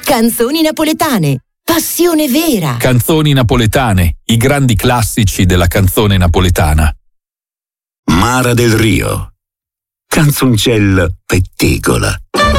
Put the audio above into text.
Canzoni napoletane, passione vera. Canzoni napoletane, i grandi classici della canzone napoletana. Mara del Rio, canzoncella pettegola.